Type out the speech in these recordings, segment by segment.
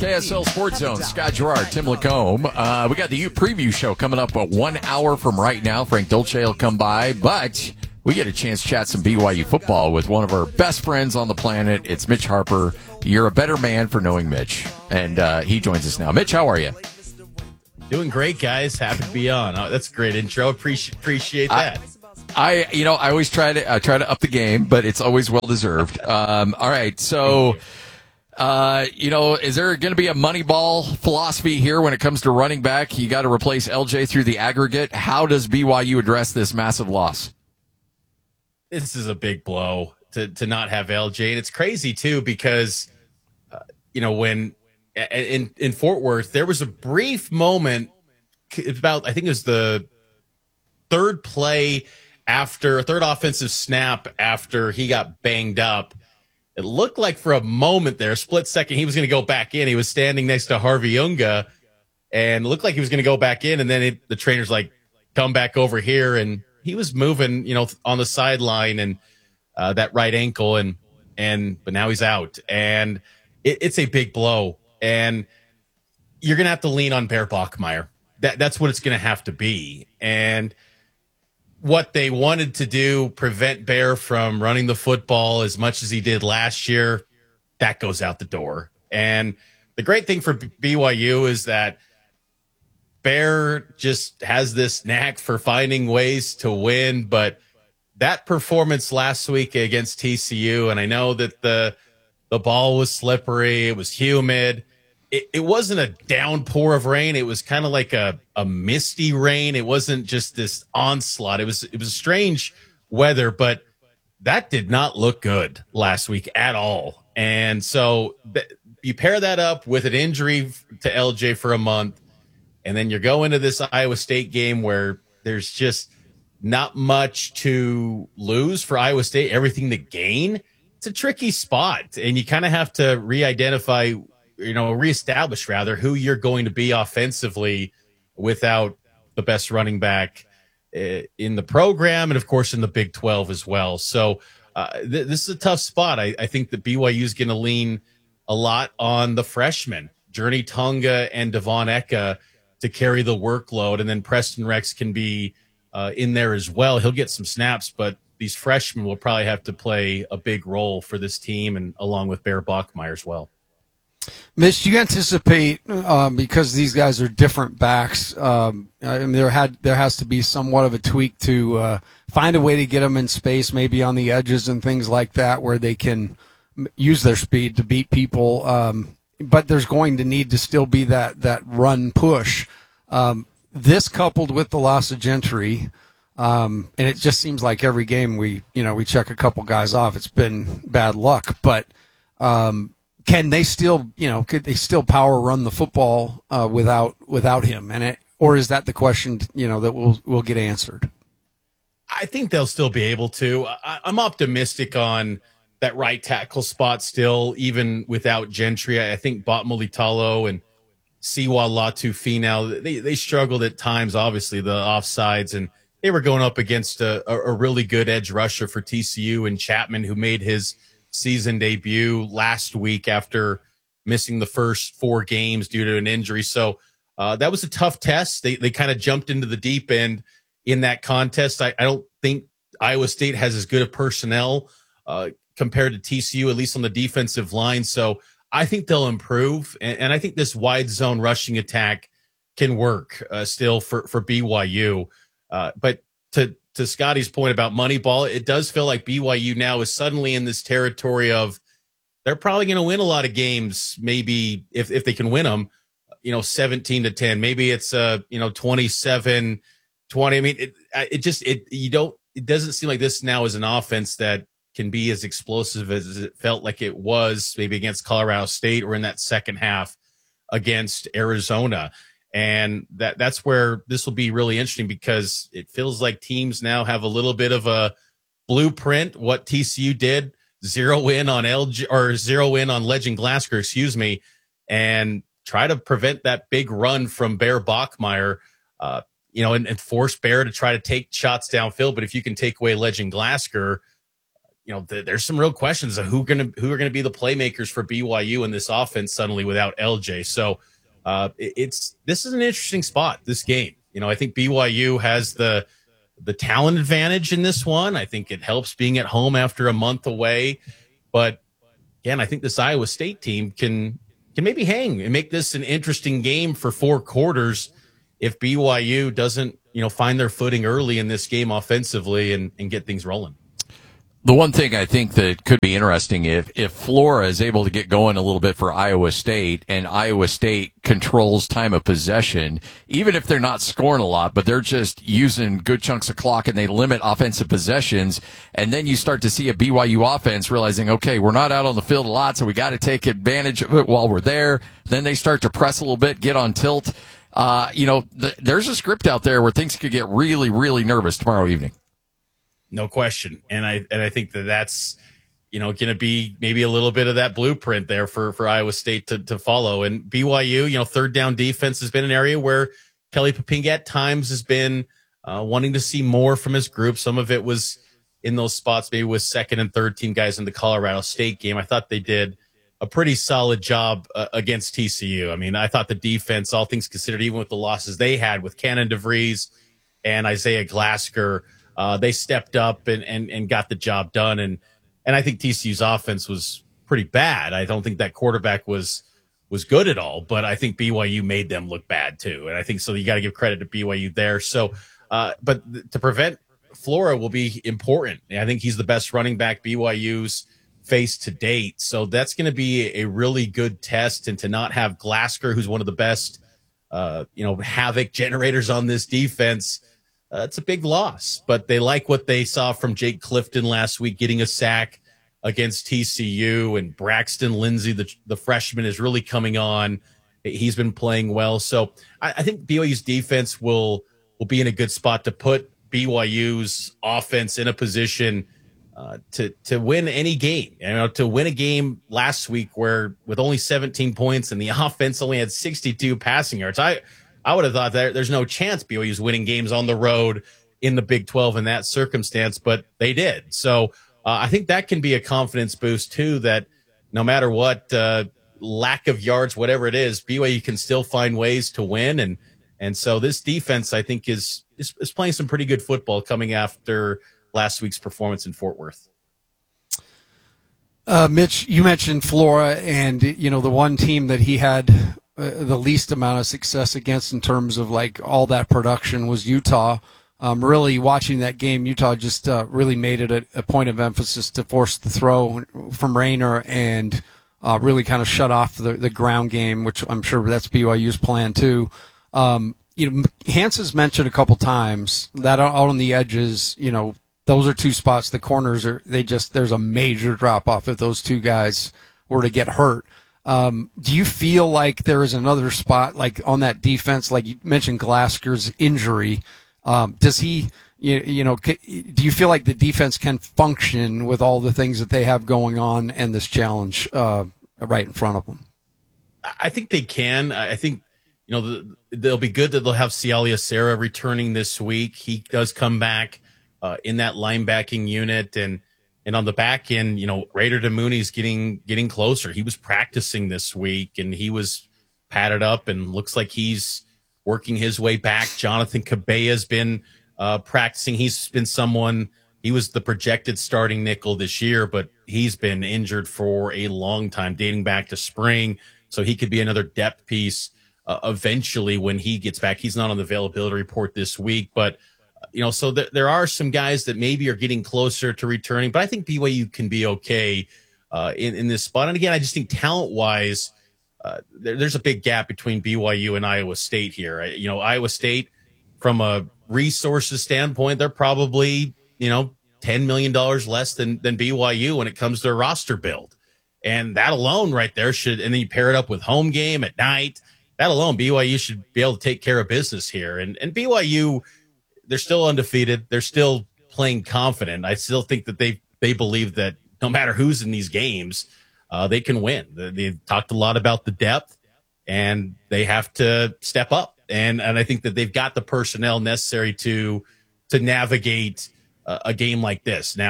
KSL Sports Zone, Scott Gerard, Tim Lacombe. We got the U Preview Show coming up 1 hour from right now. Frank Dolce will come by, but we get a chance to chat some BYU football with one of our best friends on the planet. It's Mitch Harper. You're a better man for knowing Mitch, and he joins us now. Mitch, how are you? Doing great, guys. Happy to be on. Oh, that's a great intro. Appreciate that. I always try to up the game, but it's always well deserved. All right, so. Is there going to be a Moneyball philosophy here when it comes to running back? You got to replace LJ through the aggregate. How does BYU address this massive loss? This is a big blow to not have LJ. And it's crazy, too, because, when in Fort Worth, there was a brief moment about, I think it was the third offensive snap after he got banged up. It looked like for a moment there, a split second, he was going to go back in. He was standing next to Harvey Unga, and it looked like he was going to go back in. And then the trainer's like, come back over here. And he was moving, on the sideline and that right ankle. But now he's out. And it's a big blow. And you're going to have to lean on Bear Bachmeier. That's what it's going to have to be. And what they wanted to do, prevent Bear from running the football as much as he did last year, that goes out the door. And the great thing for BYU is that Bear just has this knack for finding ways to win. But that performance last week against TCU, and I know that the ball was slippery, it was humid. It wasn't a downpour of rain. It was kind of like a misty rain. It wasn't just this onslaught. It was strange weather, but that did not look good last week at all. And so you pair that up with an injury to LJ for a month, and then you go into this Iowa State game where there's just not much to lose for Iowa State, everything to gain. It's a tricky spot, and you kind of have to reestablish who you're going to be offensively without the best running back in the program and, of course, in the Big 12 as well. So this is a tough spot. I think that BYU is going to lean a lot on the freshmen, Journey Tonga and Devon Eka, to carry the workload. And then Preston Rex can be in there as well. He'll get some snaps, but these freshmen will probably have to play a big role for this team, and along with Bear Bachmeier as well. Mitch, do you anticipate, because these guys are different backs, there has to be somewhat of a tweak to find a way to get them in space, maybe on the edges and things like that, where they can use their speed to beat people. But there's going to need to still be that run push. This coupled with the loss of Gentry, and it just seems like every game we check a couple guys off. It's been bad luck, but. Can they still, could they still power run the football without him? Or is that the question, that we'll get answered? I think they'll still be able to. I'm optimistic on that right tackle spot still, even without Gentry. I think Botmoli Talo and Siwa Latu-Finau, they struggled at times, obviously, the offsides, and they were going up against a really good edge rusher for TCU and Chapman, who made his season debut last week after missing the first 4 games due to an injury. So that was a tough test. They kind of jumped into the deep end in that contest. I don't think Iowa State has as good a personnel compared to TCU, at least on the defensive line. So I think they'll improve. And I think this wide zone rushing attack can work still for BYU. But to Scotty's point about Moneyball, it does feel like BYU now is suddenly in this territory of they're probably going to win a lot of games, maybe if they can win them, 17-10. Maybe it's 27-20. I mean, it doesn't seem like this now is an offense that can be as explosive as it felt like it was maybe against Colorado State or in that second half against Arizona. And that's where this will be really interesting, because it feels like teams now have a little bit of a blueprint. What TCU did, zero in on Legend Glasgow, and try to prevent that big run from Bear Bachmeier, and force Bear to try to take shots downfield. But if you can take away Legend Glasgow, there's some real questions of who are going to be the playmakers for BYU in this offense suddenly without LJ. So this is an interesting spot, this game. I think BYU has the talent advantage in this one. I think it helps being at home after a month away. But again, I think this Iowa State team can maybe hang and make this an interesting game for 4 quarters if BYU doesn't, find their footing early in this game offensively and get things rolling. The one thing I think that could be interesting if Flora is able to get going a little bit for Iowa State and Iowa State controls time of possession, even if they're not scoring a lot, but they're just using good chunks of clock and they limit offensive possessions. And then you start to see a BYU offense realizing, okay, we're not out on the field a lot, so we got to take advantage of it while we're there. Then they start to press a little bit, get on tilt. There's a script out there where things could get really, really nervous tomorrow evening. No question. And I think that's, going to be maybe a little bit of that blueprint there for Iowa State to follow. And BYU, third down defense has been an area where Kelly Poppinga at times has been wanting to see more from his group. Some of it was in those spots, maybe with second and third team guys in the Colorado State game. I thought they did a pretty solid job against TCU. I mean, I thought the defense, all things considered, even with the losses they had with Cannon DeVries and Isaiah Glasker, they stepped up and got the job done. And I think TCU's offense was pretty bad. I don't think that quarterback was good at all, but I think BYU made them look bad too. And I think so you got to give credit to BYU there. So, but to prevent Flora will be important. I think he's the best running back BYU's faced to date. So that's going to be a really good test. And to not have Glasker, who's one of the best, havoc generators on this defense, it's a big loss, but they like what they saw from Jake Clifton last week, getting a sack against TCU, and Braxton Lindsey, the freshman, is really coming on. He's been playing well. So I think BYU's defense will be in a good spot to put BYU's offense in a position to win any game. To win a game last week where with only 17 points and the offense only had 62 passing yards. I would have thought that there's no chance BYU's winning games on the road in the Big 12 in that circumstance, but they did. So I think that can be a confidence boost too, that no matter what lack of yards, whatever it is, BYU can still find ways to win. And so this defense, I think, is playing some pretty good football coming after last week's performance in Fort Worth. Mitch, you mentioned Flora, and the one team that he had the least amount of success against in terms of like all that production was Utah. Really watching that game, Utah just really made it a point of emphasis to force the throw from Rayner and really kind of shut off the ground game, which I'm sure that's BYU's plan too. Hans has mentioned a couple times that out on the edges, those are 2 spots. The corners there's a major drop off if those 2 guys were to get hurt. Do you feel like there is another spot like on that defense, like you mentioned Glasker's injury? Does he, do you feel like the defense can function with all the things that they have going on and this challenge right in front of them? I think they can. I think, they'll be good that they'll have Sialia Sarah returning this week. He does come back in that linebacking unit, and on the back end, Raider DeMooney's getting closer. He was practicing this week, and he was padded up and looks like he's working his way back. Jonathan Cabea's been practicing. He's been he was the projected starting nickel this year, but he's been injured for a long time, dating back to spring. So he could be another depth piece eventually when he gets back. He's not on the availability report this week, but so there are some guys that maybe are getting closer to returning, but I think BYU can be okay in this spot. And again, I just think talent-wise, there's a big gap between BYU and Iowa State here. Iowa State, from a resources standpoint, they're probably, $10 million less than BYU when it comes to a roster build. And that alone right there and then you pair it up with home game at night, that alone, BYU should be able to take care of business here. And BYU, they're still undefeated. They're still playing confident. I still think that they believe that no matter who's in these games, they can win. They've talked a lot about the depth, and they have to step up. And I think that they've got the personnel necessary to navigate a game like this. Now,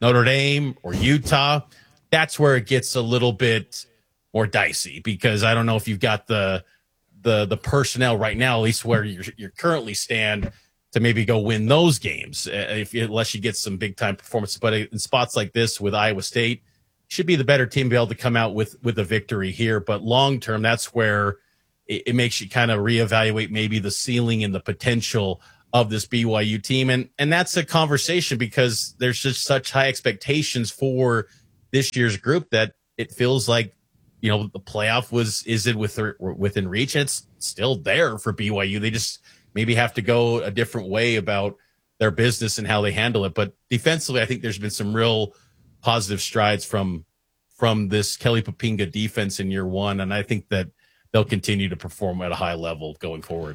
Notre Dame or Utah, that's where it gets a little bit more dicey, because I don't know if you've got the personnel right now, at least where you're currently stand, to maybe go win those games, unless you get some big time performances. But in spots like this with Iowa State, should be the better team to be able to come out with a victory here. But long term, that's where it makes you kind of reevaluate maybe the ceiling and the potential of this BYU team. And that's a conversation, because there's just such high expectations for this year's group that it feels like, the playoff isn't within reach. And it's still there for BYU. They just maybe have to go a different way about their business and how they handle it. But defensively, I think there's been some real positive strides from this Kelly Poppinga defense in year one. And I think that they'll continue to perform at a high level going forward.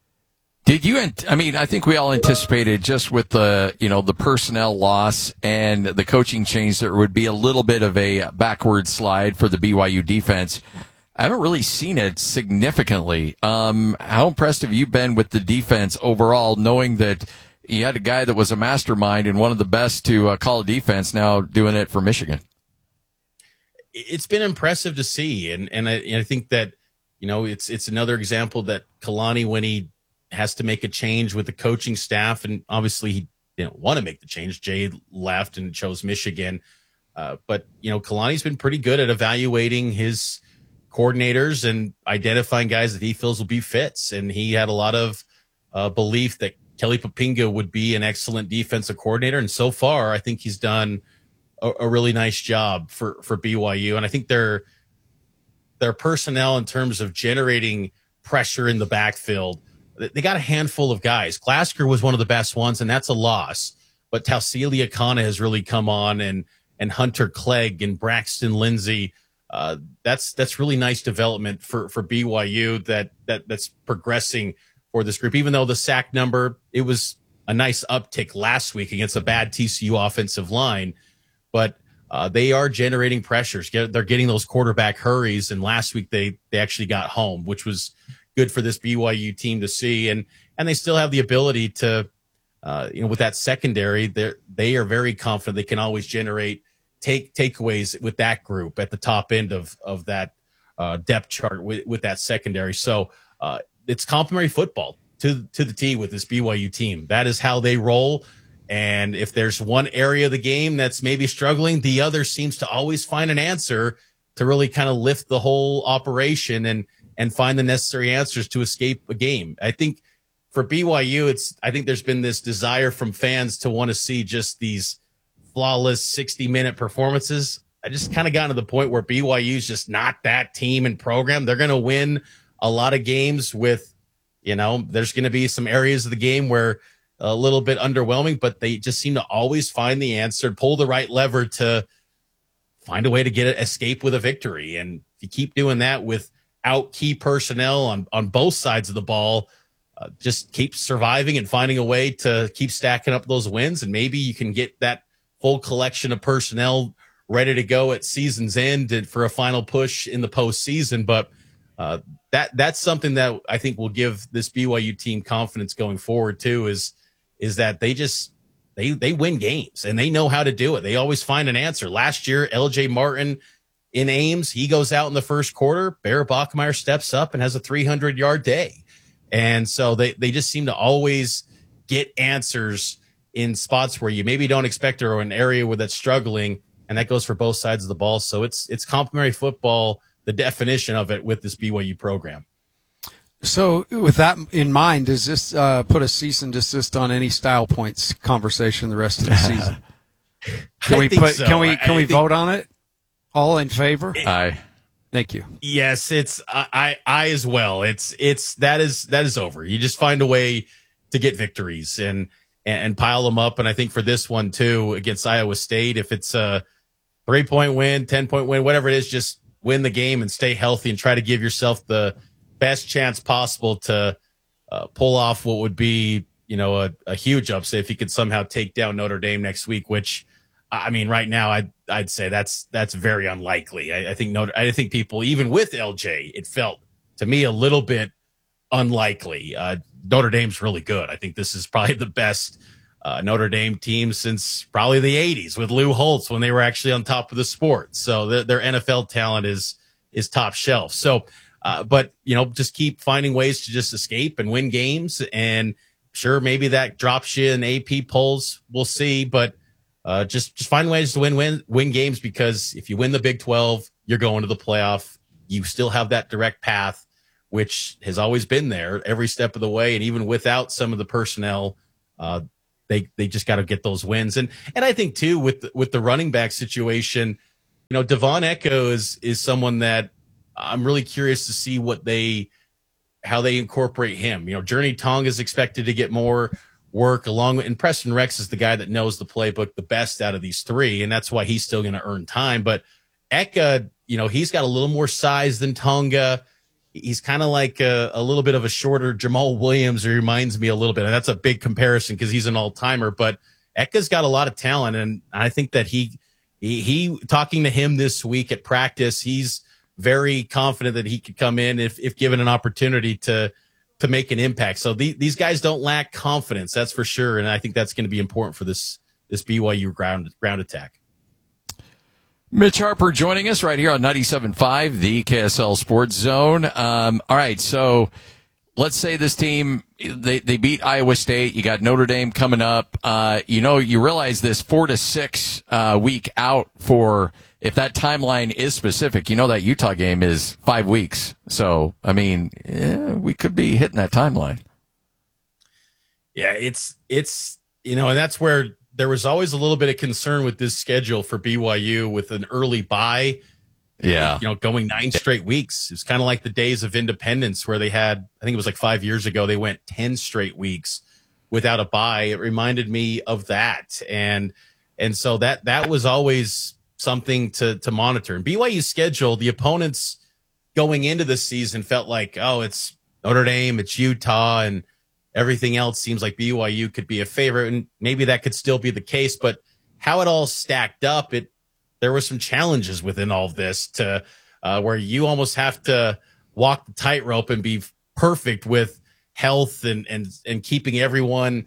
I think we all anticipated, just with the personnel loss and the coaching change, there would be a little bit of a backward slide for the BYU defense. I haven't really seen it significantly. How impressed have you been with the defense overall, knowing that you had a guy that was a mastermind and one of the best to call a defense, now doing it for Michigan? It's been impressive to see. And I think that, it's another example that Kalani, when he has to make a change with the coaching staff, and obviously he didn't want to make the change. Jay left and chose Michigan. But Kalani's been pretty good at evaluating his coordinators and identifying guys that he feels will be fits. And he had a lot of belief that Kelly Poppinga would be an excellent defensive coordinator. And so far, I think he's done a really nice job for BYU. And I think their personnel, in terms of generating pressure in the backfield, they got a handful of guys. Glasgow was one of the best ones, and that's a loss. But Tausili Akana has really come on, and Hunter Clegg and Braxton Lindsay. That's really nice development for BYU that's progressing for this group. Even though the sack number, it was a nice uptick last week against a bad TCU offensive line, but they are generating pressures. They're getting those quarterback hurries, and last week they actually got home, which was good for this BYU team to see. And they still have the ability to, with that secondary, they are very confident they can always generate takeaways with that group at the top end of that depth chart with that secondary. So it's complimentary football to the T with this BYU team. That is how they roll. And if there's one area of the game that's maybe struggling, the other seems to always find an answer to really kind of lift the whole operation and find the necessary answers to escape a game. I think for BYU, I think there's been this desire from fans to want to see just these flawless 60-minute performances. I just kind of gotten to the point where BYU is just not that team and program. They're going to win a lot of games with, there's going to be some areas of the game where a little bit underwhelming, but they just seem to always find the answer, pull the right lever to find a way to escape with a victory. And if you keep doing that without key personnel on both sides of the ball, just keep surviving and finding a way to keep stacking up those wins. And maybe you can get that full collection of personnel ready to go at season's end for a final push in the postseason. But that's something that I think will give this BYU team confidence going forward too, is that they win games and they know how to do it. They always find an answer. Last year, LJ Martin in Ames, he goes out in the first quarter. Bear Bachmeier steps up and has a 300-yard day. And so they just seem to always get answers in spots where you maybe don't expect, or an area where that's struggling. And that goes for both sides of the ball. So it's complimentary football, the definition of it, with this BYU program. So with that in mind, does this put a cease and desist on any style points conversation the rest of the season? Can we vote on it? All in favor? Aye. Thank you. Yes, it's I as well. That is over. You just find a way to get victories and pile them up. And I think for this one too, against Iowa State, if it's a 3-point win, 10-point win, whatever it is, just win the game and stay healthy and try to give yourself the best chance possible to pull off what would be, a huge upset if you could somehow take down Notre Dame next week, which, I mean, right now I'd say that's very unlikely. I think people, even with LJ, it felt to me a little bit unlikely. Notre Dame's really good. I think this is probably the best Notre Dame team since probably the 80s with Lou Holtz when they were actually on top of the sport. So their NFL talent is top shelf. So, but, just keep finding ways to just escape and win games. And sure, maybe that drops you in AP polls. We'll see. But just find ways to win games, because if you win the Big 12, you're going to the playoff. You still have that direct path, which has always been there every step of the way. And even without some of the personnel, they just got to get those wins. And I think too, with the running back situation, Devon Echo is someone that I'm really curious to see how they incorporate him. Journey Tong is expected to get more work and Preston Rex is the guy that knows the playbook the best out of these three. And that's why he's still going to earn time. But Eka, he's got a little more size than Tonga. He's kind of like a little bit of a shorter Jamal Williams. He reminds me a little bit. And that's a big comparison because he's an all-timer. But Eka's got a lot of talent. And I think that he talking to him this week at practice, he's very confident that he could come in if given an opportunity to make an impact. So these guys don't lack confidence, that's for sure. And I think that's going to be important for this BYU ground attack. Mitch Harper joining us right here on 97.5, the KSL Sports Zone. All right, so let's say this team, they beat Iowa State. You got Notre Dame coming up. You realize this 4 to 6 week out for, if that timeline is specific, that Utah game is 5 weeks. So, we could be hitting that timeline. Yeah, it's and that's where there was always a little bit of concern with this schedule for BYU with an early bye. Yeah. Going 9 straight weeks. It's kind of like the days of independence where they had, I think it was like 5 years ago, they went 10 straight weeks without a bye. It reminded me of that. And so that was always something to monitor. And BYU's schedule, the opponents going into the season felt like, it's Notre Dame, it's Utah, and everything else seems like BYU could be a favorite, and maybe that could still be the case. But how it all stacked up, there were some challenges within all of this to where you almost have to walk the tightrope and be perfect with health and keeping everyone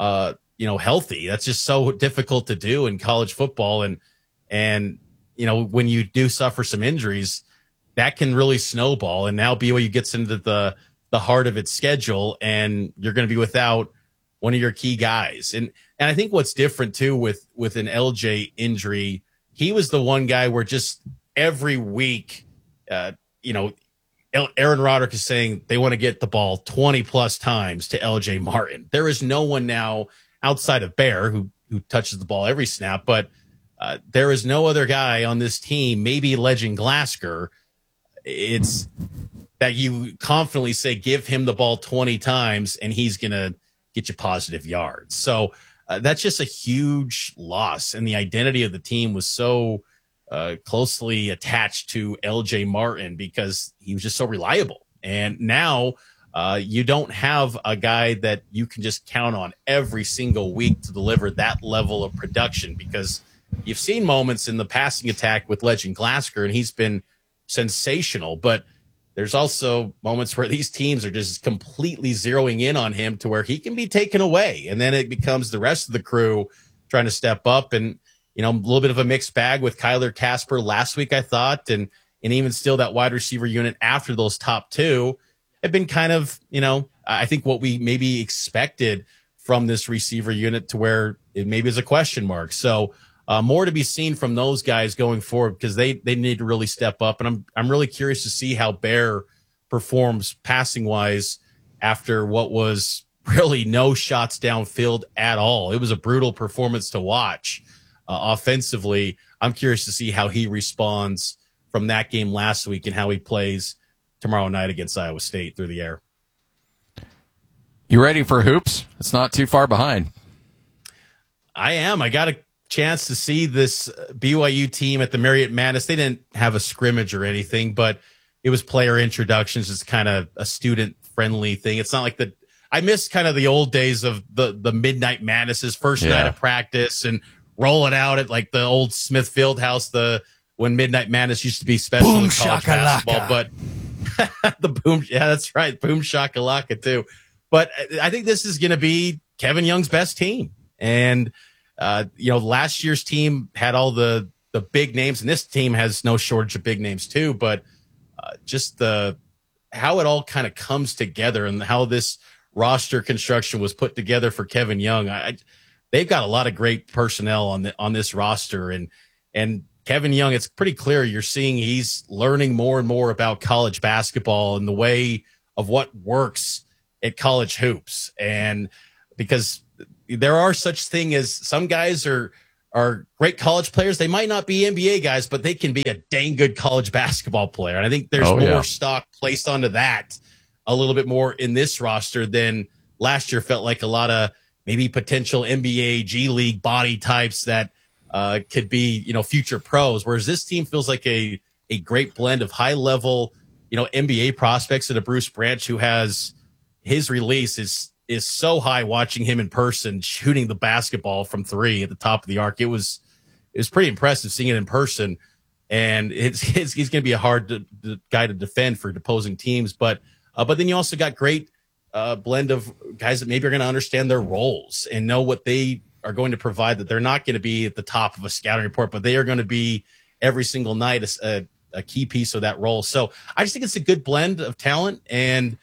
healthy. That's just so difficult to do in college football. And when you do suffer some injuries, that can really snowball. And now BYU gets into the heart of its schedule, and you're going to be without one of your key guys. And I think what's different too with an LJ injury, he was the one guy where just every week, Aaron Roderick is saying they want to get the ball 20 plus times to LJ Martin. There is no one now outside of Bear who touches the ball every snap, but there is no other guy on this team, maybe Legend Glasgow. It's that you confidently say, give him the ball 20 times and he's going to get you positive yards. So that's just a huge loss. And the identity of the team was so closely attached to LJ Martin because he was just so reliable. And now you don't have a guy that you can just count on every single week to deliver that level of production, because you've seen moments in the passing attack with Legend Glasgow and he's been sensational, but there's also moments where these teams are just completely zeroing in on him to where he can be taken away. And then it becomes the rest of the crew trying to step up. And, a little bit of a mixed bag with Kyler Casper last week, I thought. And even still that wide receiver unit after those top two have been kind of, I think what we maybe expected from this receiver unit to where it maybe is a question mark. So more to be seen from those guys going forward, because they need to really step up. And I'm really curious to see how Bear performs passing wise after what was really no shots downfield at all. It was a brutal performance to watch offensively. I'm curious to see how he responds from that game last week and how he plays tomorrow night against Iowa State through the air. You ready for hoops? It's not too far behind. I am. I got a chance to see this BYU team at the Marriott Madness. They didn't have a scrimmage or anything, but it was player introductions. It's kind of a student friendly thing. It's not like I miss kind of the old days of the Midnight Madnesses, first night of practice and rolling out at like the old Smith Fieldhouse, when Midnight Madness used to be special boom in college basketball, but the boom. Yeah, that's right. Boom shakalaka too. But I think this is going to be Kevin Young's best team. And, last year's team had all the big names, and this team has no shortage of big names too, but just how it all kind of comes together and how this roster construction was put together for Kevin Young. They've got a lot of great personnel on this roster, and Kevin Young, it's pretty clear you're seeing he's learning more and more about college basketball and the way of what works at college hoops. And because there are such thing as some guys are great college players. They might not be NBA guys, but they can be a dang good college basketball player. And I think there's more stock placed onto that a little bit more in this roster than last year. Felt like a lot of maybe potential NBA, G League body types that could be, future pros. Whereas this team feels like a great blend of high level, NBA prospects, and a Bruce Branch who has his release is so high. Watching him in person shooting the basketball from three at the top of the arc, it was pretty impressive seeing it in person. And he's going to be a hard guy to defend for opposing teams. But then you also got great blend of guys that maybe are going to understand their roles and know what they are going to provide, that they're not going to be at the top of a scouting report, but they are going to be every single night a key piece of that role. So I just think it's a good blend of talent. And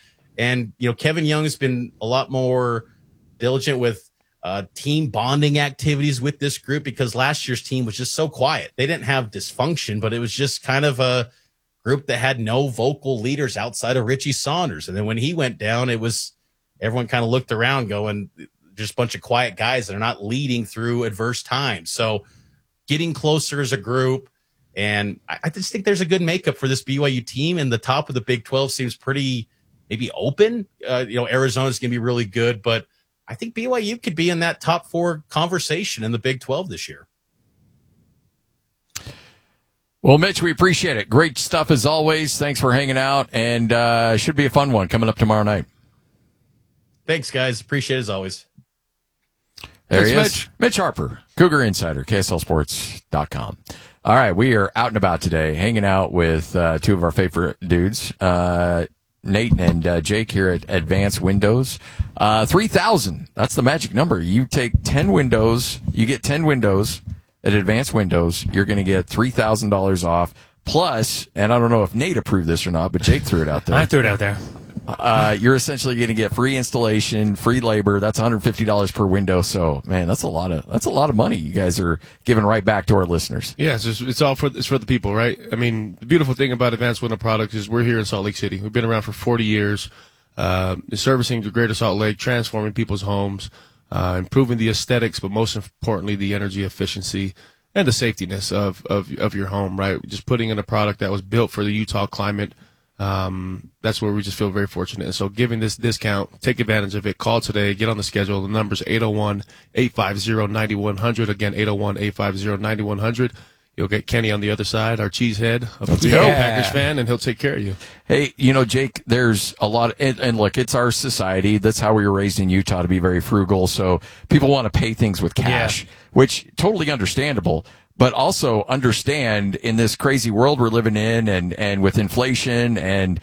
Kevin Young has been a lot more diligent with team bonding activities with this group, because last year's team was just so quiet. They didn't have dysfunction, but it was just kind of a group that had no vocal leaders outside of Richie Saunders. And then when he went down, everyone kind of looked around going, just a bunch of quiet guys that are not leading through adverse times. So getting closer as a group. And I just think there's a good makeup for this BYU team, and the top of the Big 12 seems pretty maybe open. Arizona's going to be really good, but I think BYU could be in that top 4 conversation in the Big 12 this year. Well, Mitch, we appreciate it. Great stuff as always. Thanks for hanging out, and should be a fun one coming up tomorrow night. Thanks, guys. Appreciate it as always. There he is. Mitch Harper, Cougar Insider, KSLSports.com. All right, we are out and about today, hanging out with two of our favorite dudes, Nate and Jake here at Advanced Windows. 3,000, that's the magic number. You take 10 windows, you get 10 windows at Advanced Windows, you're going to get $3,000 off. Plus, and I don't know if Nate approved this or not, but Jake threw it out there. I threw it out there. You're essentially going to get free installation, free labor. That's $150 per window. So, man, that's a lot of money you guys are giving right back to our listeners. Yeah, it's for the people, right? I mean, the beautiful thing about Advanced Window Products is we're here in Salt Lake City. We've been around for 40 years, servicing the greater Salt Lake, transforming people's homes, improving the aesthetics, but most importantly, the energy efficiency and the safetiness of your home, right? Just putting in a product that was built for the Utah climate. That's where we just feel very fortunate. And so giving this discount, take advantage of it. Call today, get on the schedule. The number's 801-850-9100. Again, 801-850-9100. You'll get Kenny on the other side, our cheesehead, a Packers fan, and he'll take care of you. Hey, Jake, there's a lot, and look, it's our society. That's how we were raised in Utah, to be very frugal. So people want to pay things with cash, which totally understandable. But also understand in this crazy world we're living in, and with inflation and,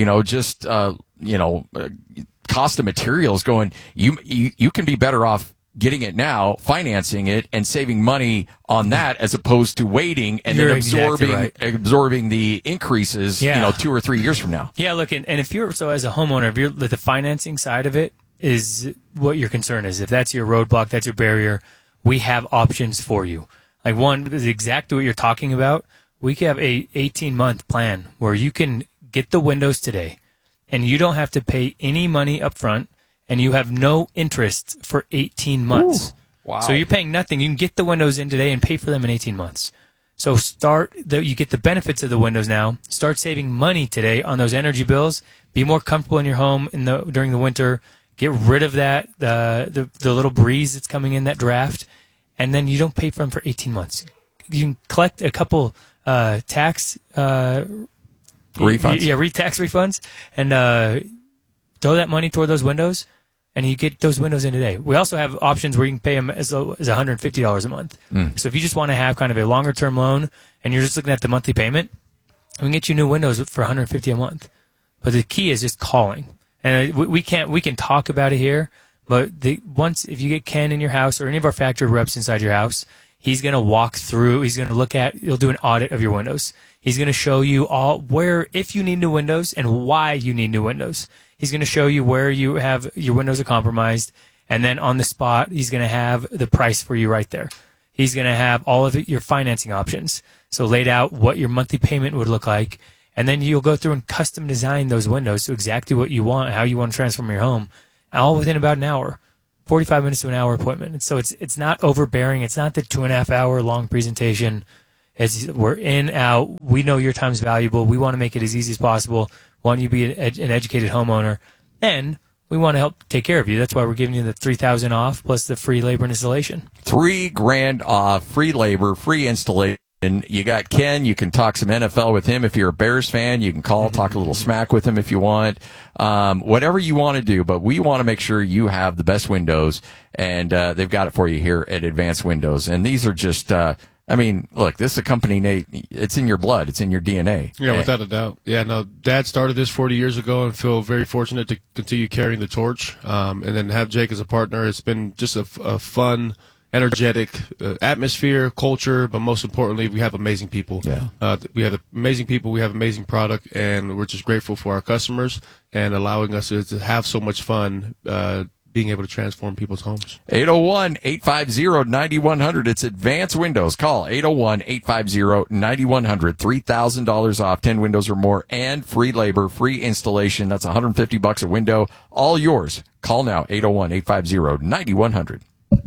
cost of materials going, you can be better off getting it now, financing it, and saving money on that, as opposed to waiting and then absorbing the increases, 2 or 3 years from now. Yeah, look, and if you're, so as a homeowner, if you're the financing side of it is what your concern is. If that's your roadblock, that's your barrier, we have options for you. Like, one is exactly what you're talking about. We have a 18-month plan where you can get the windows today, and you don't have to pay any money up front, and you have no interest for 18 months. Ooh, wow. So you're paying nothing. You can get the windows in today and pay for them in 18 months. So you get the benefits of the windows now. Start saving money today on those energy bills. Be more comfortable in your home during the winter. Get rid of that, the little breeze that's coming in, that draft. And then you don't pay for them for 18 months. You can collect a couple tax refunds. Tax refunds, and throw that money toward those windows, and you get those windows in today. We also have options where you can pay them as low as $150 a month. So if you just want to have kind of a longer term loan and you're just looking at the monthly payment, we can get you new windows for $150 a month. But the key is just calling. And we can talk about it here, But if you get Ken in your house or any of our factory reps inside your house, he's going to walk through, he's going to he'll do an audit of your windows. He's going to show you if you need new windows and why you need new windows. He's going to show you where you have your windows are compromised. And then on the spot, he's going to have the price for you right there. He's going to have all of your financing options. So laid out what your monthly payment would look like. And then you'll go through and custom design those windows to exactly what you want, how you want to transform your home, all within about an hour, 45 minutes to an hour appointment. And so it's not overbearing. It's not the 2.5 hour long presentation. We're in, out. We know your time's valuable. We want to make it as easy as possible. We want you to be an educated homeowner. And we want to help take care of you. That's why we're giving you the $3,000 off plus the free labor and installation. $3,000 off, free labor, free installation. You got Ken. You can talk some NFL with him. If you're a Bears fan, you can call, talk a little smack with him if you want. Whatever you want to do, but we want to make sure you have the best windows, and they've got it for you here at Advanced Windows. And these are just, look, this is a company, Nate, it's in your blood. It's in your DNA. Yeah, without a doubt. Yeah, no, Dad started this 40 years ago and feel very fortunate to continue carrying the torch. And then have Jake as a partner. It's been just a fun, energetic atmosphere, culture, but most importantly, we have amazing people. Yeah. We have amazing people, we have amazing product, and we're just grateful for our customers and allowing us to have so much fun being able to transform people's homes. 801-850-9100. It's Advanced Windows. Call 801-850-9100. $3,000 off, 10 windows or more, and free labor, free installation. That's $150 a window. All yours. Call now, 801-850-9100.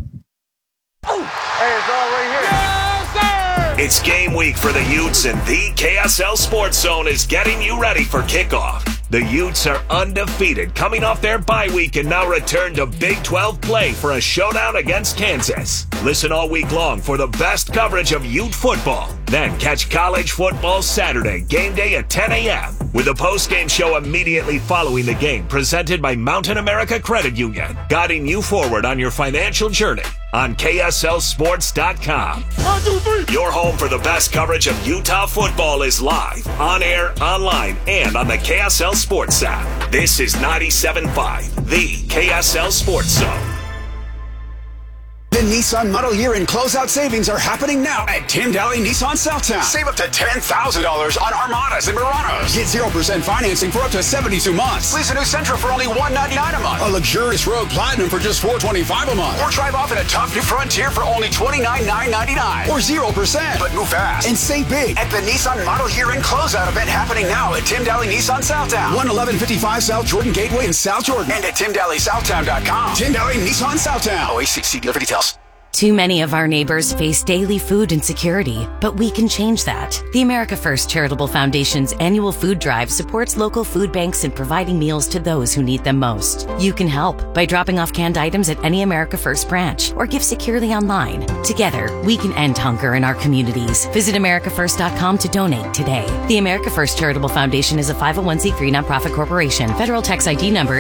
It's game week for the Utes, and the KSL Sports Zone is getting you ready for kickoff. The Utes are undefeated, coming off their bye week and now return to Big 12 play for a showdown against Kansas. Listen all week long for the best coverage of Ute football. Then catch college football Saturday, game day at 10 a.m. with a post-game show immediately following the game, presented by Mountain America Credit Union, guiding you forward on your financial journey on KSLSports.com. 1, 2, 3. Your home for the best coverage of Utah football is live, on air, online, and on the KSL Sports app. This is 97.5, the KSL Sports Zone. The Nissan Model Year and closeout savings are happening now at Tim Daly Nissan Southtown. Save up to $10,000 on Armadas and Muranos. Get 0% financing for up to 72 months. Lease a new Sentra for only $199 a month. A luxurious Rogue Platinum for just $425 a month. Or drive off in a tough new Frontier for only $29,999. Or 0%. But move fast and save big at the Nissan Model Year and closeout event happening now at Tim Daly Nissan Southtown. 11155 South Jordan Gateway in South Jordan. And at TimDalySouthtown.com. Tim Daly Nissan Southtown. OACC dealer for details. Too many of our neighbors face daily food insecurity, but we can change that. The America First Charitable Foundation's annual food drive supports local food banks in providing meals to those who need them most. You can help by dropping off canned items at any America First branch or give securely online. Together, we can end hunger in our communities. Visit AmericaFirst.com to donate today. The America First Charitable Foundation is a 501c3 nonprofit corporation. Federal tax ID number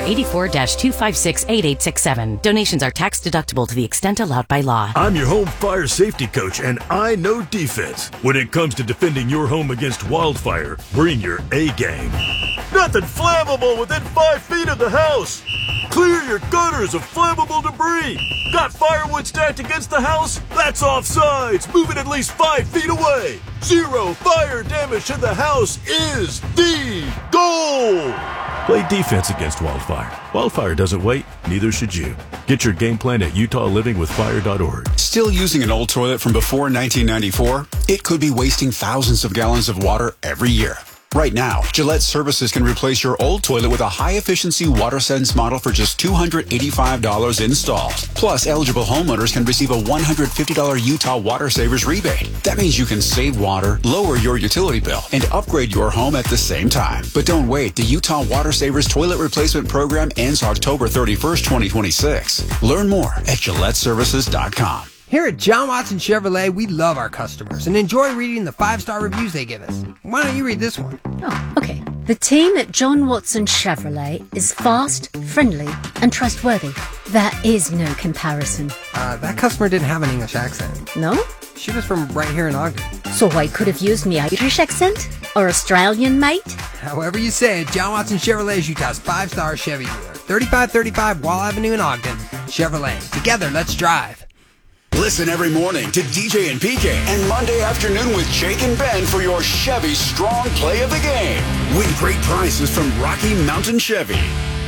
84-2568867. Donations are tax deductible to the extent allowed by law. I'm your home fire safety coach, and I know defense. When it comes to defending your home against wildfire, bring your A-game. Nothing flammable within 5 feet of the house. Clear your gutters of flammable debris. Got firewood stacked against the house? That's offsides. Move it at least 5 feet away. 0 fire damage to the house is the goal. Play defense against wildfire. Wildfire doesn't wait, neither should you. Get your game plan at UtahLivingWithFire.org. Still using an old toilet from before 1994? It could be wasting thousands of gallons of water every year. Right now, Gillette Services can replace your old toilet with a high-efficiency WaterSense model for just $285 installed. Plus, eligible homeowners can receive a $150 Utah Water Savers rebate. That means you can save water, lower your utility bill, and upgrade your home at the same time. But don't wait. The Utah Water Savers Toilet Replacement Program ends October 31st, 2026. Learn more at GilletteServices.com. Here at John Watson Chevrolet, we love our customers and enjoy reading the 5-star reviews they give us. Why don't you read this one? Oh, okay. The team at John Watson Chevrolet is fast, friendly, and trustworthy. There is no comparison. That customer didn't have an English accent. No? She was from right here in Ogden. So I could have used me Irish accent? Or Australian, mate? However you say it, John Watson Chevrolet is Utah's 5-star Chevy dealer. 3535 Wall Avenue in Ogden. Chevrolet. Together, let's drive. Listen every morning to DJ and PK and Monday afternoon with Jake and Ben for your Chevy Strong Play of the Game. Win great prizes from Rocky Mountain Chevy.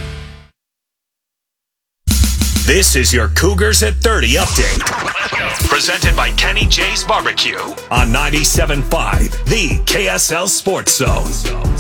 This is your Cougars at 30 update. Presented by Kenny J's Barbecue on 97.5, the KSL Sports Zone.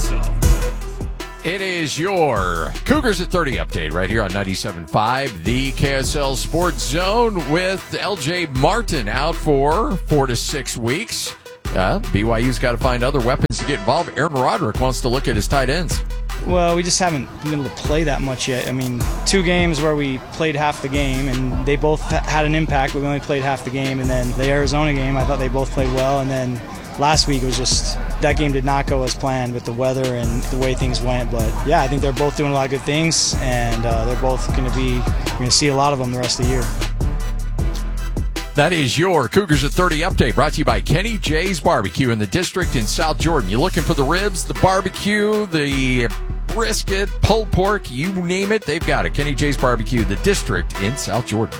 It is your Cougars at 30 update right here on 97.5, the KSL Sports Zone, with LJ Martin out for 4 to 6 weeks. BYU's got to find other weapons to get involved. Aaron Roderick wants to look at his tight ends. Well, we just haven't been able to play that much yet. I mean, 2 games where we played half the game, and they both had an impact, but we only played half the game. And then the Arizona game, I thought they both played well. And then last week, it was just that game did not go as planned with the weather and the way things went. But, yeah, I think they're both doing a lot of good things, and they're both going to see a lot of them the rest of the year. That is your Cougars at 30 update, brought to you by Kenny J's Barbecue in the district in South Jordan. You looking for the ribs, the barbecue, the brisket, pulled pork, you name it, they've got it. Kenny J's Barbecue, the district in South Jordan.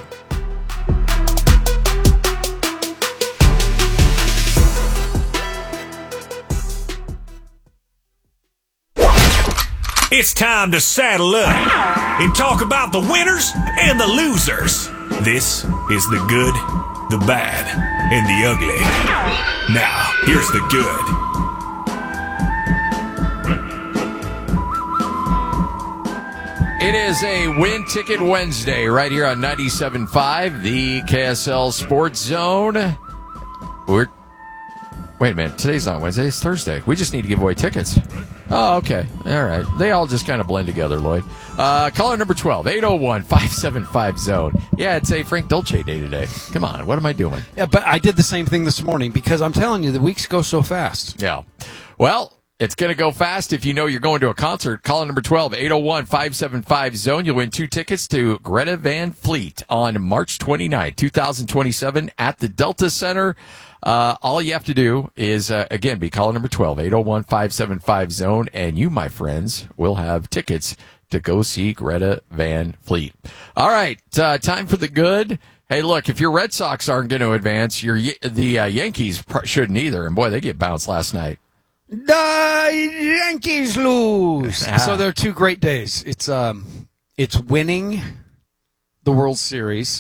It's time to saddle up and talk about the winners and the losers. This is the good, the bad, and the ugly. Now, here's the good. It is a Win Ticket Wednesday right here on 97.5, the KSL Sports Zone. Wait a minute. Today's not Wednesday. It's Thursday. We just need to give away tickets. Oh, okay. All right. They all just kind of blend together, Lloyd. Caller number 12, 801-575-ZONE. Yeah, it's a Frank Dolce day today. Come on. What am I doing? Yeah, but I did the same thing this morning because I'm telling you, the weeks go so fast. Yeah. Well, it's going to go fast if you know you're going to a concert. Caller number 12, 801-575-ZONE. You'll win 2 tickets to Greta Van Fleet on March 29, 2027 at the Delta Center. All you have to do is, again, be caller number 12, 801-575-ZONE, and you, my friends, will have tickets to go see Greta Van Fleet. All right, time for the good. Hey, look, if your Red Sox aren't going to advance, the Yankees shouldn't either, and boy, they get bounced last night. The Yankees lose. So they're 2 great days. It's winning the World Series,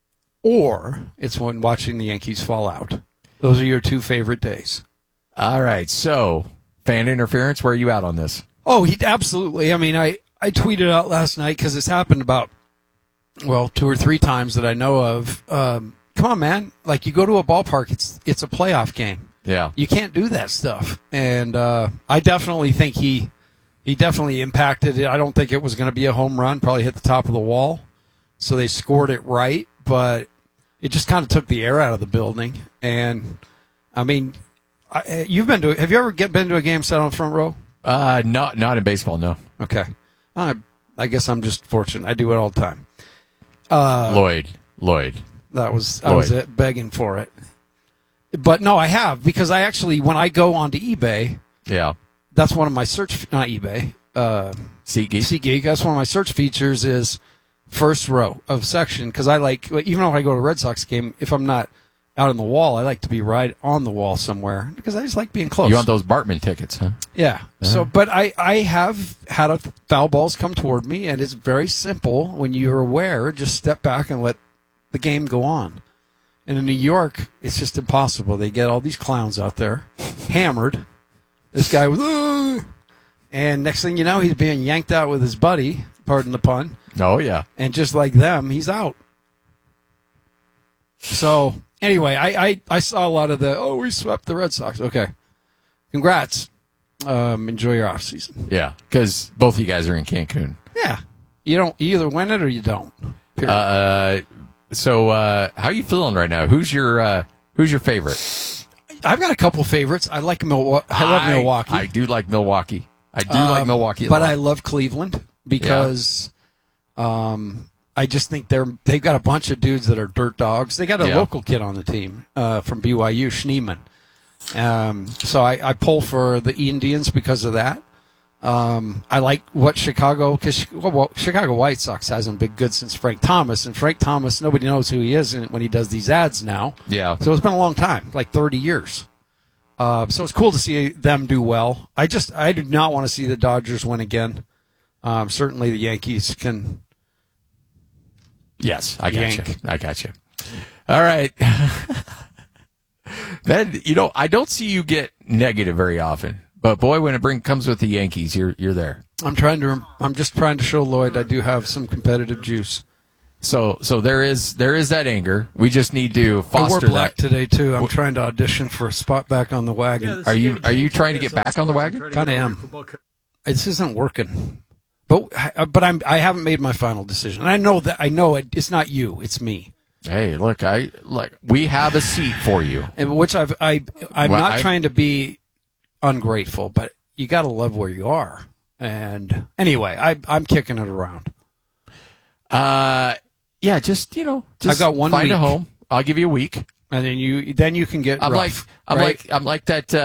or it's when watching the Yankees fall out. Those are your 2 favorite days. All right. So, fan interference, where are you at on this? Oh, absolutely. I mean, I tweeted out last night because it's happened about, 2 or 3 times that I know of. Come on, man. Like, you go to a ballpark, it's a playoff game. Yeah. You can't do that stuff. And I definitely think he definitely impacted it. I don't think it was going to be a home run, probably hit the top of the wall. So they scored it right, but it just kind of took the air out of the building. And, I mean, have you ever been to a game set on front row? Not in baseball, no. Okay. I guess I'm just fortunate. I do it all the time. Lloyd. I was begging for it. But no, I have, because I actually, when I go onto eBay, that's one of my not eBay, SeatGeek, that's one of my search features is first row of section, because I like, even though I go to a Red Sox game, if I'm not out on the wall, I like to be right on the wall somewhere, because I just like being close. You want those Bartman tickets, huh? Yeah. So, but I have had foul balls come toward me, and it's very simple. When you're aware, just step back and let the game go on. And in New York, it's just impossible. They get all these clowns out there, hammered. This guy was, and next thing you know, he's being yanked out with his buddy, pardon the pun. Oh, yeah. And just like them, he's out. So, anyway, I saw a lot of we swept the Red Sox. Okay. Congrats. Enjoy your off season. Yeah, because both of you guys are in Cancun. Yeah. You either win it or you don't. Period. So, how are you feeling right now? Who's your favorite? I've got a couple favorites. I like Milwaukee. I love Milwaukee. I do like Milwaukee. I but I love Cleveland because I just think they've got a bunch of dudes that are dirt dogs. They got a local kid on the team from BYU, Schneeman. So I pull for the Indians because of that. I like what Chicago White Sox hasn't been good since Frank Thomas, and Frank Thomas, nobody knows who he is when he does these ads now. Yeah. So it's been a long time, like 30 years. So it's cool to see them do well. I do not want to see the Dodgers win again. Certainly the Yankees can. Yes, I got you. All right. Then, I don't see you get negative very often. But boy, when it comes with the Yankees, you're there. I'm just trying to show Lloyd I do have some competitive juice. So there is that anger. We just need to foster I wore black that today too. I'm trying to audition for a spot back on the wagon. Are you trying to get back on the wagon? Kind of am. This isn't working. But I haven't made my final decision. And I know it's not you, it's me. Hey, look, we have a seat for you. And which I'm not trying to be ungrateful, but you got to love where you are. And anyway, I'm kicking it around. Yeah, just I've got 1 find week. a home. I'll give you a week, and then you can get. I'm rough, like that.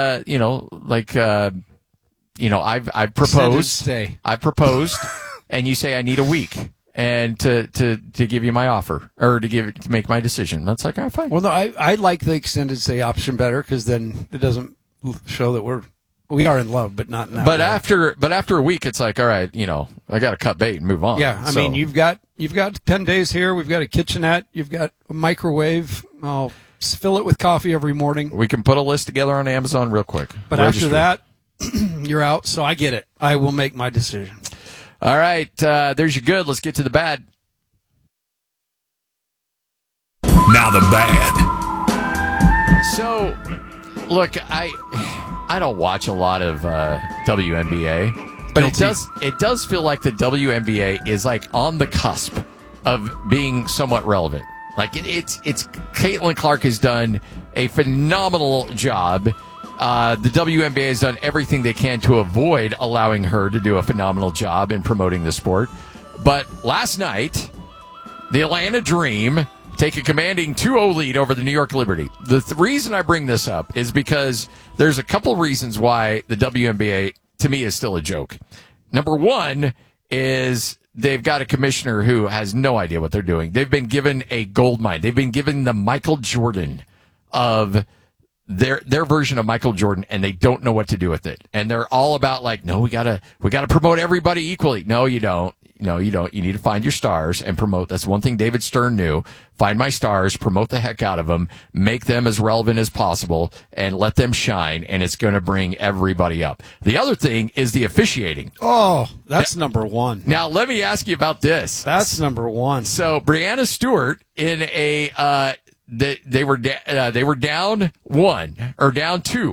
I've proposed. Stay. I proposed, and you say I need a week, and to give you my offer or to make my decision. That's like, all right, fine. Well, no, I like the extended stay option better because then it doesn't show that we are in love, but not in that way. After a week, it's like, all right, I got to cut bait and move on. Yeah, I mean, you've got 10 days here. We've got a kitchenette. You've got a microwave. I'll fill it with coffee every morning. We can put a list together on Amazon real quick. But after that, you're out. So I get it. I will make my decision. All right, there's your good. Let's get to the bad. Now the bad. So, look, I don't watch a lot of WNBA, but it does feel like the WNBA is like on the cusp of being somewhat relevant. Like it's Caitlin Clark has done a phenomenal job. The WNBA has done everything they can to avoid allowing her to do a phenomenal job in promoting the sport. But last night, the Atlanta Dream take a commanding 2-0 lead over the New York Liberty. The reason I bring this up is because there's a couple reasons why the WNBA, to me, is still a joke. Number one is they've got a commissioner who has no idea what they're doing. They've been given a gold mine. They've been given the Michael Jordan of their version of Michael Jordan, and they don't know what to do with it. And they're all about like, no, we gotta promote everybody equally. No, you don't. No, you don't. You need to find your stars and promote. That's one thing David Stern knew. Find my stars, promote the heck out of them, make them as relevant as possible, and let them shine, and it's going to bring everybody up. The other thing is the officiating. Oh, that's number one. Now, let me ask you about this. That's number one. So, Breanna Stewart in a they were down one or down two,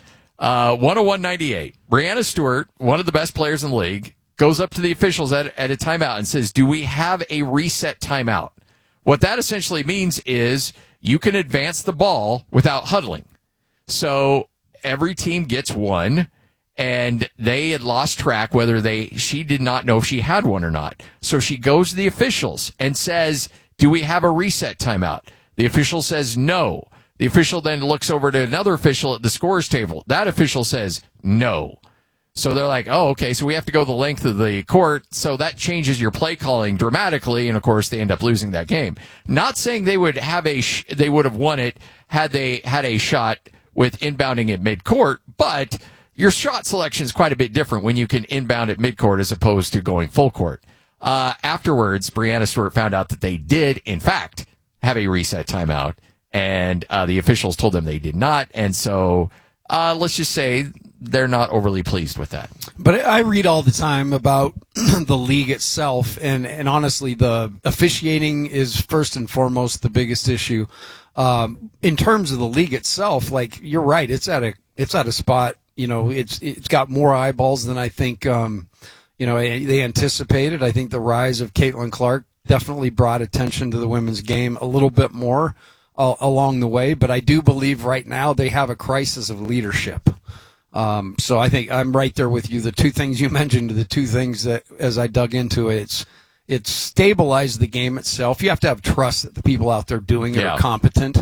101-98. Breanna Stewart, one of the best players in the league, goes up to the officials at a timeout and says, do we have a reset timeout? What that essentially means is you can advance the ball without huddling. So every team gets one, and they had lost track whether she did not know if she had one or not. So she goes to the officials and says, do we have a reset timeout? The official says no. The official then looks over to another official at the scorer's table. That official says no. So they're like, oh, okay, so we have to go the length of the court. So that changes your play calling dramatically. And of course, they end up losing that game. Not saying they would have they would have won it had they had a shot with inbounding at midcourt, but your shot selection is quite a bit different when you can inbound at midcourt as opposed to going full court. Afterwards, Breanna Stewart found out that they did, in fact, have a reset timeout, and the officials told them they did not. And so let's just say they're not overly pleased with that. But I read all the time about the league itself, and honestly, the officiating is first and foremost the biggest issue. In terms of the league itself, like you're right, it's at a spot. It's got more eyeballs than I think. They anticipated. I think the rise of Caitlin Clark definitely brought attention to the women's game a little bit more along the way. But I do believe right now they have a crisis of leadership. So I think I'm right there with you. The two things you mentioned are the two things that, as I dug into it, it's stabilized the game itself. You have to have trust that the people out there doing it are competent.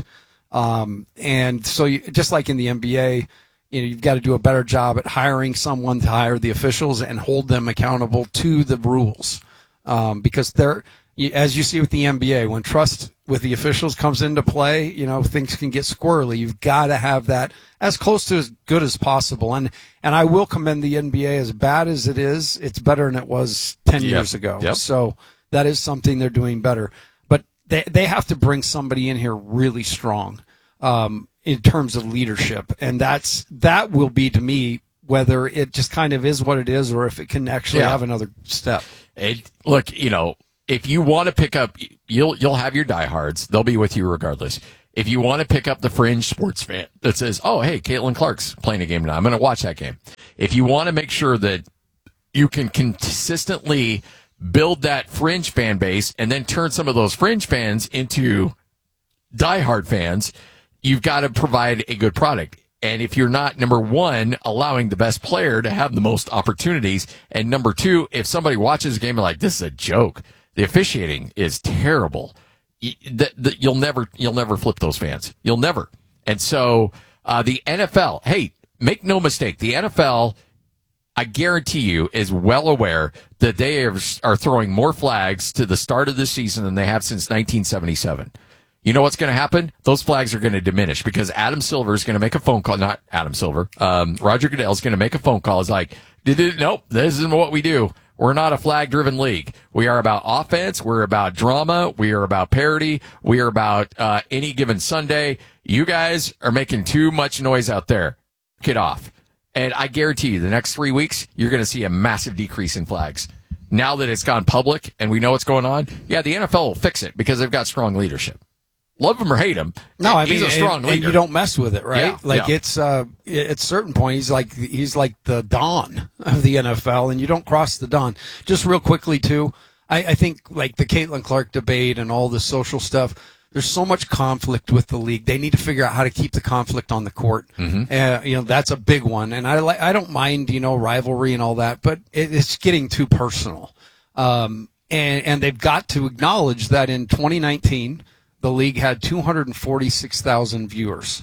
And so just like in the NBA, you've got to do a better job at hiring someone to hire the officials and hold them accountable to the rules. Because as you see with the NBA, when trust with the officials comes into play, things can get squirrely. You've got to have that as close to as good as possible. And I will commend the NBA. As bad as it is, it's better than it was 10 years ago. Yep. So that is something they're doing better. But they have to bring somebody in here really strong in terms of leadership. And that will be, to me, whether it just kind of is what it is or if it can actually have another step. Look, if you want to pick up, you'll have your diehards. They'll be with you regardless. If you want to pick up the fringe sports fan that says, oh, hey, Caitlin Clark's playing a game now, I'm going to watch that game. If you want to make sure that you can consistently build that fringe fan base and then turn some of those fringe fans into diehard fans, you've got to provide a good product. And if you're not, number one, allowing the best player to have the most opportunities, and number two, if somebody watches a game and like, this is a joke, the officiating is terrible, you'll never flip those fans. You'll never. And so the NFL, hey, make no mistake, the NFL, I guarantee you, is well aware that they are throwing more flags to the start of the season than they have since 1977. You know what's going to happen? Those flags are going to diminish because Adam Silver is going to make a phone call. Not Adam Silver. Roger Goodell is going to make a phone call. It's like, nope, this isn't what we do. We're not a flag-driven league. We are about offense. We're about drama. We are about parity. We are about any given Sunday. You guys are making too much noise out there. Get off. And I guarantee you, the next 3 weeks, you're going to see a massive decrease in flags. Now that it's gone public and we know what's going on, the NFL will fix it because they've got strong leadership. Love him or hate him. No, I mean, he's a strong leader. And you don't mess with it, right? Yeah, it's at a certain point, he's like the Don of the NFL, and you don't cross the Don. Just real quickly too, I think like the Caitlin Clark debate and all the social stuff. There's so much conflict with the league. They need to figure out how to keep the conflict on the court. Mm-hmm. That's a big one, and I don't mind rivalry and all that, but it's getting too personal. And they've got to acknowledge that in 2019. The league had 246,000 viewers.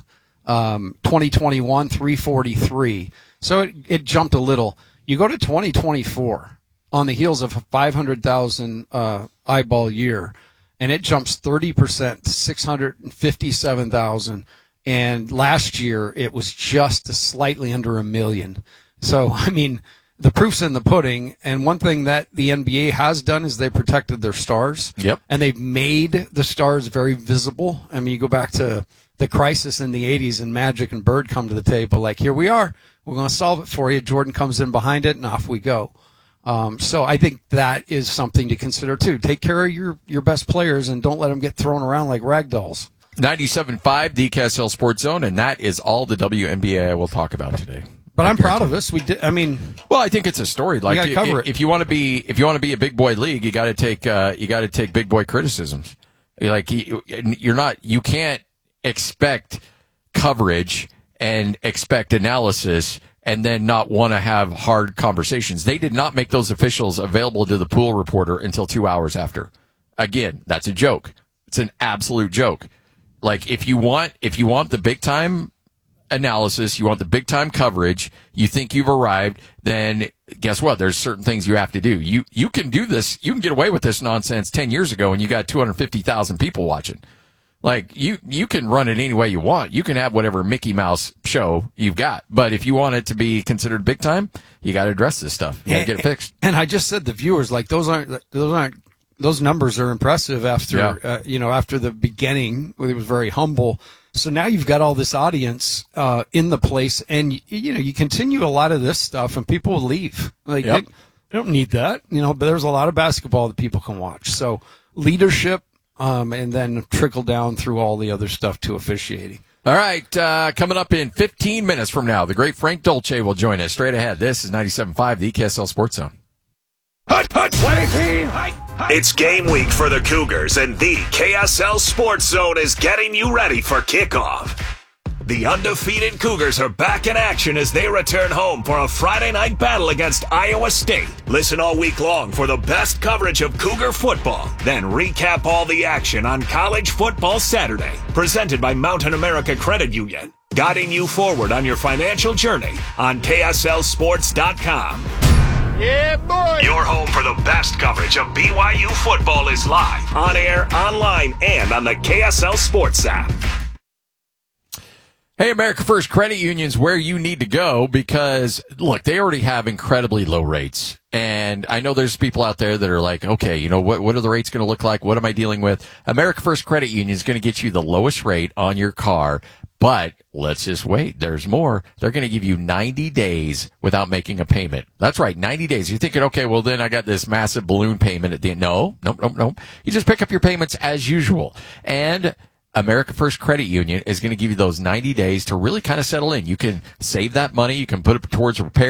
2021, 343. So it jumped a little. You go to 2024 on the heels of a 500,000 eyeball year, and it jumps 30% to 657,000. And last year it was just slightly under 1 million. So, I mean, the proof's in the pudding, and one thing that the NBA has done is they protected their stars. Yep. And they've made the stars very visible. I mean, you go back to the crisis in the 80s and Magic and Bird come to the table like, here we are. We're going to solve it for you. Jordan comes in behind it, and off we go. So I think that is something to consider, too. Take care of your best players and don't let them get thrown around like rag dolls. 97.5, the KSL Sports Zone, and that is all the WNBA I will talk about today. But I'm proud of us. We did. I mean, well, I think it's a story. Like, you gotta cover it. If you want to be a big boy league, you got to take big boy criticisms. Like, you can't expect coverage and expect analysis and then not want to have hard conversations. They did not make those officials available to the pool reporter until 2 hours after. Again, that's a joke. It's an absolute joke. Like, if you want the big time analysis, you want the big time coverage, you think you've arrived, then guess what? There's certain things you have to do. You can do this. You can get away with this nonsense 10 years ago and you got 250,000 people watching. Like, you can run it any way you want. You can have whatever Mickey Mouse show you've got. But if you want it to be considered big time, you got to address this stuff. You got to get it fixed. And I just said the viewers, like, those numbers are impressive after, after the beginning, it was very humble. So now you've got all this audience in the place, and you continue a lot of this stuff, and people will leave. Like, they don't need that, but there's a lot of basketball that people can watch. So leadership, and then trickle down through all the other stuff to officiating. All right, coming up in 15 minutes from now, the great Frank Dolce will join us straight ahead. This is 97.5, the KSL Sports Zone. It's game week for the Cougars, and the KSL Sports Zone is getting you ready for kickoff. The undefeated Cougars are back in action as they return home for a Friday night battle against Iowa State. Listen all week long for the best coverage of Cougar football. Then recap all the action on College Football Saturday. Presented by Mountain America Credit Union. Guiding you forward on your financial journey on KSLSports.com. Yeah, boy! Your home for the best coverage of BYU football is live, on air, online, and on the KSL Sports app. Hey, America First Credit Union's where you need to go because, look, they already have incredibly low rates. And I know there's people out there that are like, okay, you know, what are the rates going to look like? What am I dealing with? America First Credit Union is going to get you the lowest rate on your car. But let's just wait. There's more. They're going to give you 90 days without making a payment. That's right, 90 days. You're thinking, okay, well, then I got this massive balloon payment at the end. No. You just pick up your payments as usual. And America First Credit Union is going to give you those 90 days to really kind of settle in. You can save that money. You can put it towards repair.